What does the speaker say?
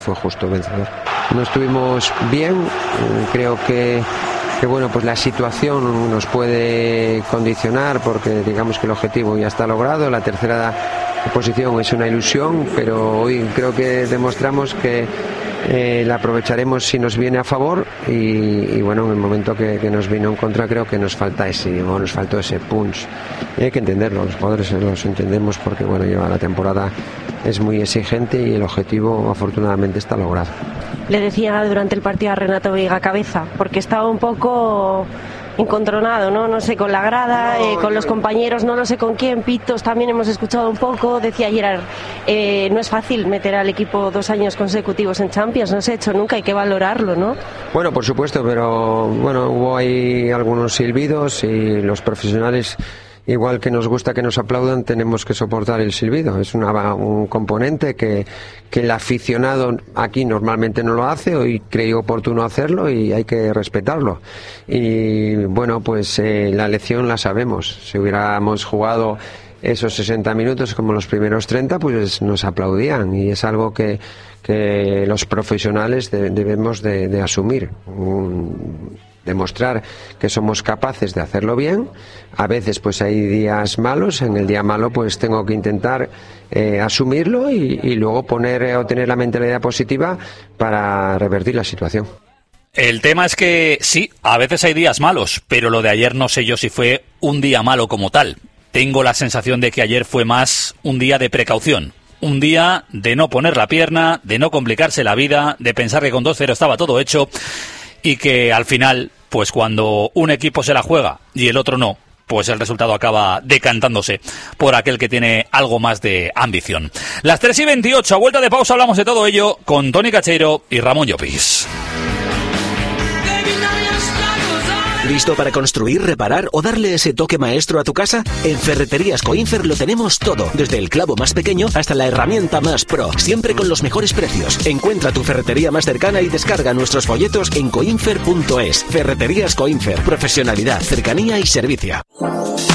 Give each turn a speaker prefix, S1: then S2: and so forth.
S1: fue justo vencedor. No estuvimos bien, creo que bueno, pues la situación nos puede condicionar porque digamos que el objetivo ya está logrado, la tercera posición es una ilusión, pero hoy creo que demostramos que la aprovecharemos si nos viene a favor y bueno, en el momento que nos vino en contra creo que nos faltó ese punch. Y hay que entenderlo, los jugadores los entendemos porque bueno, lleva la temporada, es muy exigente y el objetivo afortunadamente está logrado.
S2: Le decía durante el partido a Renato Veiga cabeza, porque estaba un poco encontronado, no sé, con la grada, con los compañeros, no lo sé con quién, pitos también hemos escuchado un poco. Decía Gerard, no es fácil meter al equipo 2 años consecutivos en Champions, no se ha hecho nunca, hay que valorarlo, ¿no?
S1: Bueno, por supuesto, pero bueno, hubo ahí algunos silbidos y los profesionales, igual que nos gusta que nos aplaudan, tenemos que soportar el silbido. Es un componente que el aficionado aquí normalmente no lo hace, hoy creí oportuno hacerlo y hay que respetarlo. Y bueno, pues la lección la sabemos. Si hubiéramos jugado esos 60 minutos como los primeros 30, pues nos aplaudían y es algo que los profesionales debemos de asumir. Demostrar que somos capaces de hacerlo bien. A veces pues hay días malos, en el día malo pues tengo que intentar asumirlo y luego tener la mentalidad positiva para revertir la situación.
S3: El tema es que sí, a veces hay días malos, pero lo de ayer no sé yo si fue un día malo como tal. Tengo la sensación de que ayer fue más un día de precaución. Un día de no poner la pierna, de no complicarse la vida, de pensar que con 2-0 estaba todo hecho. Y que al final, pues cuando un equipo se la juega y el otro no, pues el resultado acaba decantándose por aquel que tiene algo más de ambición. Las 3:28, a vuelta de pausa hablamos de todo ello con Toni Cacheiro y Ramón Llopis.
S4: ¿Listo para construir, reparar o darle ese toque maestro a tu casa? En Ferreterías Coinfer lo tenemos todo, desde el clavo más pequeño hasta la herramienta más pro, siempre con los mejores precios. Encuentra tu ferretería más cercana y descarga nuestros folletos en coinfer.es. Ferreterías Coinfer, profesionalidad, cercanía y servicio.